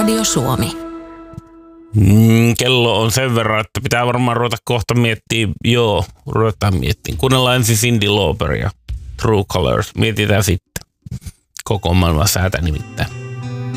Radio Suomi. Kello on sen verran, että pitää varmaan ruveta kohta miettimään. Joo, ruvetaan miettimään. Kuunnellaan ensin Cyndi Lauperia. True Colors. Mietitään sitten. Koko maailman säätä nimittäin.